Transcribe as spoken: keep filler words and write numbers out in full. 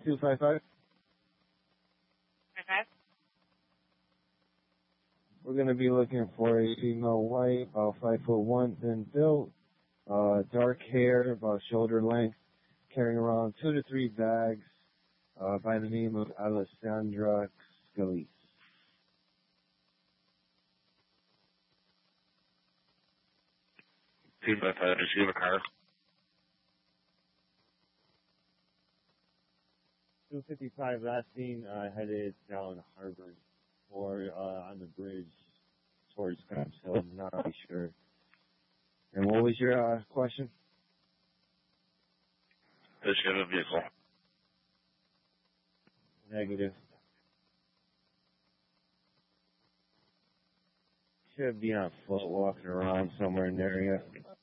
two five five. Okay. We're going to be looking for a female white, about five foot one, thin built, uh, dark hair, about shoulder length, carrying around two to three bags, uh, by the name of Alessandra Scalise. two five five, does she have a car? two fifty-five, last seen, uh, headed down Harvard or uh, on the bridge towards Cobbs Hill. I'm not really sure. And what was your uh, question? Does she have a vehicle? Negative. Should be on foot walking around somewhere in the area.